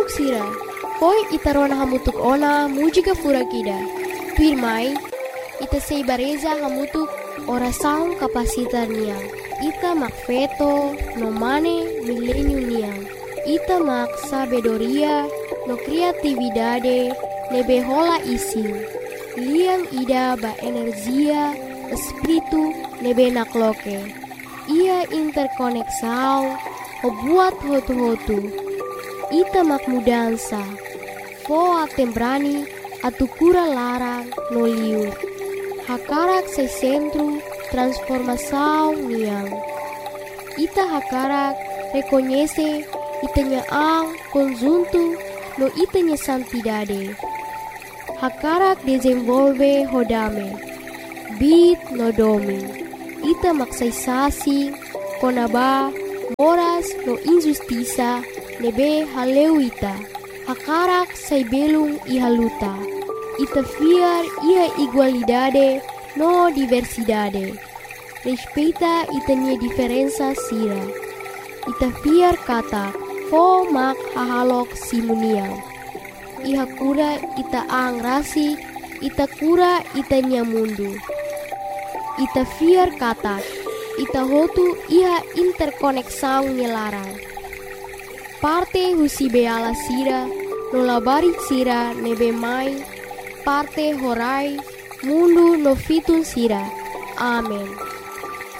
hamutuk sira. Poi itarona hamutuk ona mujiga furakida. Pirmai, ita seibareza hamutuk ora saung kapasitar niang. Ita mak feto no mane milenio niang. Ita mak sabedoria no kreatividade nebe hola ising. Liang ida ba energia espiritu nebe nakloke. Ia interkoneksau o buat hotu-hotu. Ita mak mudansa. Foa tembrani atukura larang no liur. Hakarak se centro transformação niang. Ita hakarak reconhece itanya ang conjunto no itanya santidade. Hakarak desenvolve hodame. Bit no domi. Ita maksaisasi konaba moras no injustiça nebe haleu ita. Hakarak say belung ihaluta. Ita fiar ia igualdade no diversidade. Respeita itanya diferença sira. Ita fiar kata fo mak hahalok simuniang. Iha kura ita ang rasi, ita kura itanya mundu. Ita fiar kata, ita hotu iha interkoneksang nyelarang. Parte husi beala sira, nolabari sira nebe mai, parte horai, mundu no fitun sira. Amen.